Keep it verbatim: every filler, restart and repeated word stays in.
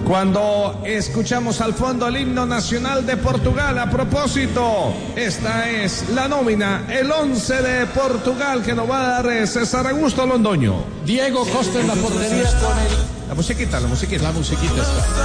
Cuando escuchamos al fondo el himno nacional de Portugal. A propósito, esta es la nómina, el once de Portugal que nos va a dar César Augusto Londoño. Diego Costa en la portería con el... La musiquita, la musiquita. La musiquita está.